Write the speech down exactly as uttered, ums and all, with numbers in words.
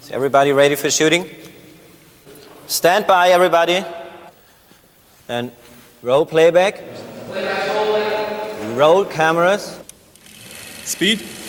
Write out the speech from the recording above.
Is everybody ready for shooting? Stand by, everybody. And roll playback. Roll cameras. Speed.